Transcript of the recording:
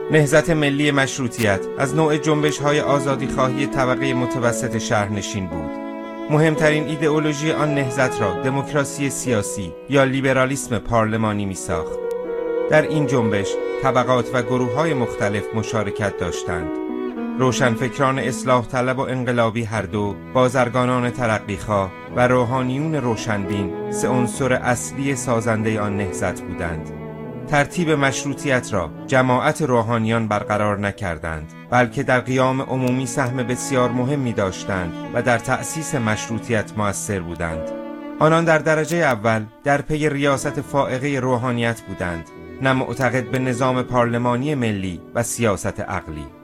نهضت ملی مشروطیت از نوع جنبش‌های آزادیخواهی طبقه متوسط شهرنشین بود. مهمترین ایدئولوژی آن نهضت را دموکراسی سیاسی یا لیبرالیسم پارلمانی می‌ساخت. در این جنبش طبقات و گروه‌های مختلف مشارکت داشتند. روشنفکران اصلاح طلب و انقلابی هر دو، بازرگانان ترقیخواه و روحانیون روشنبین سه عنصر اصلی سازنده آن نهضت بودند. ترتیب مشروطیت را جماعت روحانیان برقرار نکردند، بلکه در قیام عمومی سهم بسیار مهمی داشتند و در تأسیس مشروطیت مؤثر بودند. آنان در درجه اول در پی ریاست فائقه روحانیت بودند، نه معتقد به نظام پارلمانی ملی و سیاست عقلی.